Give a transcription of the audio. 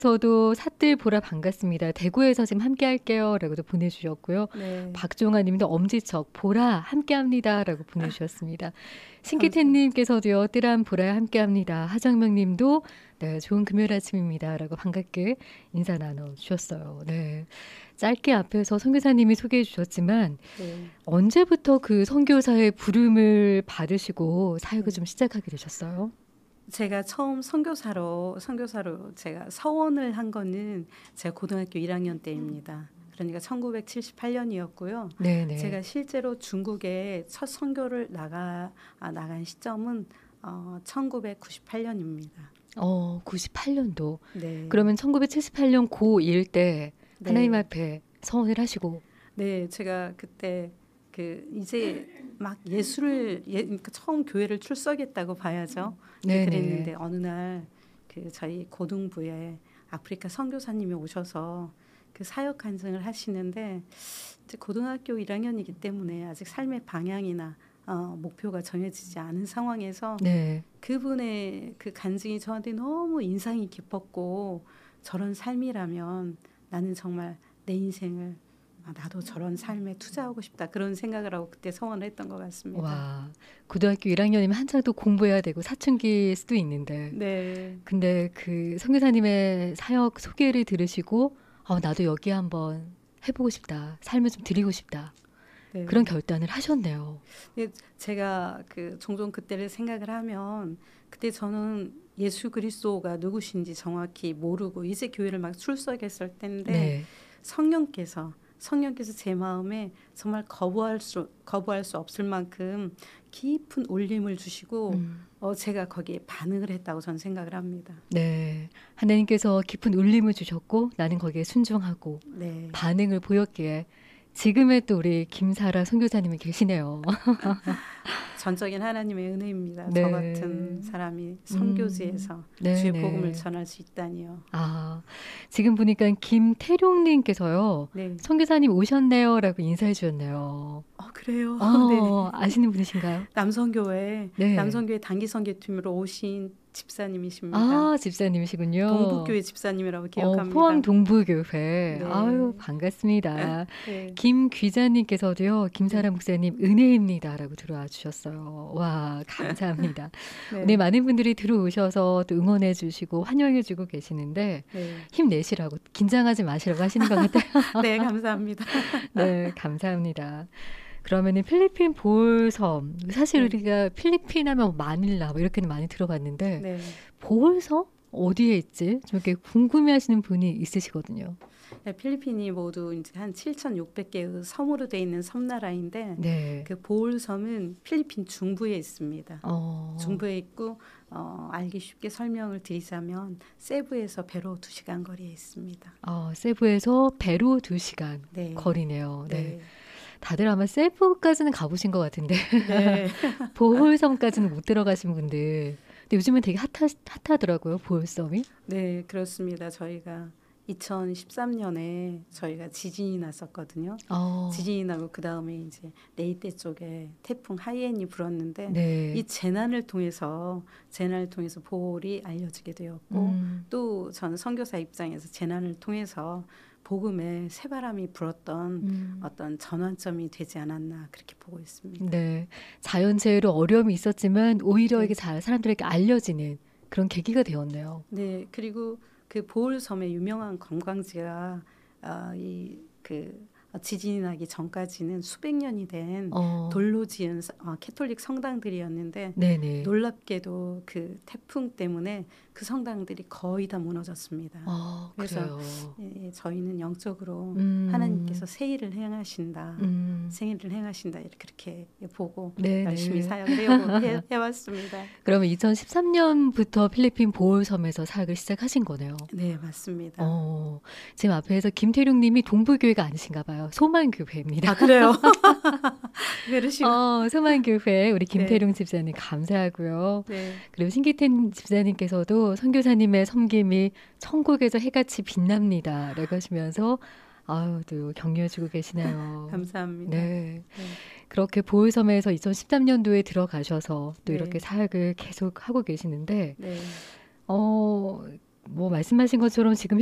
저도 사뜰 보라 반갑습니다. 대구에서 지금 함께 할게요. 라고도 보내주셨고요. 네. 박종아 님도 엄지척 보라 함께 합니다. 라고 보내주셨습니다. 감사합니다. 신기태님께서도요. 뜨란 보라 함께 합니다. 하정명 님도 네, 좋은 금요일 아침입니다. 라고 반갑게 인사 나눠주셨어요. 네. 짧게 앞에서 선교사님이 소개해 주셨지만 네. 언제부터 그 선교사의 부름을 받으시고 사역을 네. 좀 시작하게 되셨어요? 제가 처음 선교사로 제가 서원을 한 거는 제가 고등학교 1학년 때입니다. 그러니까 1978년이었고요. 네네. 제가 실제로 중국에 첫 선교를 나간 시점은 1998년입니다. 98년도. 네. 그러면 1978년 고1 때 네. 하나님 앞에 서원을 하시고. 네, 제가 그때 이제 막 그러니까 처음 교회를 출석했다고 봐야죠. 네네. 그랬는데 어느 날 저희 고등부에 아프리카 선교사님이 오셔서 그 사역 간증을 하시는데 이제 고등학교 1학년이기 때문에 아직 삶의 방향이나 목표가 정해지지 않은 상황에서 네. 그분의 그 간증이 저한테 너무 인상이 깊었고 저런 삶이라면 나는 정말 내 인생을 나도 저런 삶에 투자하고 싶다 그런 생각을 하고 그때 서원을 했던 것 같습니다. 와, 고등학교 1학년이면 한창 또 공부해야 되고 사춘기일 수도 있는데. 네. 근데 그 선교사님의 사역 소개를 들으시고 나도 여기 한번 해보고 싶다. 삶을 좀 드리고 싶다. 네. 그런 결단을 하셨네요. 제가 종종 그때를 생각을 하면 그때 저는 예수 그리스도가 누구신지 정확히 모르고 이제 교회를 막 출석했을 때인데 네. 성령께서 제 마음에 정말 거부할 수 없을 만큼 깊은 울림을 주시고 제가 거기에 반응을 했다고 저는 생각을 합니다. 네, 하나님께서 깊은 울림을 주셨고 나는 거기에 순종하고 네. 반응을 보였기에 지금의 또 우리 김사라 선교사님이 계시네요. 전적인 하나님의 은혜입니다. 네. 저 같은 사람이 선교지에서 주의 복음을 전할 수 있다니요. 지금 보니까 김태룡님께서요. 네. 선교사님 오셨네요 라고 인사해 주셨네요. 그래요? 네. 아시는 분이신가요? 남성교회 단기 선교팀으로 오신 집사님이십니다. 집사님이시군요. 동부교회 집사님이라고 기억합니다. 포항 동부교회. 네. 반갑습니다. 네. 김귀자님께서도요. 김사라 목사님 은혜입니다라고 들어와 주셨어요. 와, 감사합니다. 네. 오늘 많은 분들이 들어오셔서 또 응원해 주시고 환영해 주고 계시는데 네. 힘내시라고 긴장하지 마시라고 하시는 것 같아요. 네, 감사합니다. 네, 감사합니다. 그러면은 필리핀 보홀섬 사실 우리가 필리핀 하면 마닐라 이렇게는 많이 들어봤는데 네. 보홀섬 어디에 있지? 좀 이렇게 궁금해하시는 분이 있으시거든요. 네, 필리핀이 모두 이제 한 7,600개의 섬으로 되어 있는 섬나라인데 네. 그 보홀섬은 필리핀 중부에 있습니다. 중부에 있고 알기 쉽게 설명을 드리자면 세부에서 배로 2시간 거리에 있습니다. 세부에서 배로 2시간 네. 거리네요. 네. 네. 다들 아마 세부까지는 가보신 것 같은데 네. 보홀섬까지는 못 들어가신 분들. 근데 요즘은 되게 핫하더라고요, 보홀섬이. 네, 그렇습니다. 저희가 2013년에 저희가 지진이 났었거든요. 지진이 나고 그 다음에 이제 레이떼 쪽에 태풍 하이엔이 불었는데 네. 이 재난을 통해서 보홀이 알려지게 되었고 또 저는 선교사 입장에서 재난을 통해서 복음에 새바람이 불었던 어떤 전환점이 되지 않았나 그렇게 보고 있습니다. 네, 자연재해로 어려움이 있었지만 오히려 이게 사람들에게 알려지는 그런 계기가 되었네요. 네, 그리고 그 보홀섬의 유명한 관광지가 지진이 나기 전까지는 수백 년이 된 돌로 지은 캐톨릭 성당들이었는데 네네. 놀랍게도 그 태풍 때문에 그 성당들이 거의 다 무너졌습니다. 그래서 저희는 영적으로 하나님께서 새 일을 행하신다. 그렇게 보고 네네. 열심히 사역을 해왔습니다. 그러면 2013년부터 필리핀 보홀섬에서 사역을 시작하신 거네요. 네, 맞습니다. 지금 앞에서 김태룡 님이 동부교회가 아니신가 봐요. 소만교회입니다. 그래요? 그러시고. 소만교회 우리 김태룡 집사님 감사하고요. 네. 그리고 신기태 집사님께서도 선교사님의 섬김이 천국에서 해같이 빛납니다. 라고 하시면서 또 격려해주고 계시네요. 감사합니다. 네. 그렇게 보홀섬에서 2013년도에 들어가셔서 또 이렇게 사역을 계속 하고 계시는데 뭐 말씀하신 것처럼 지금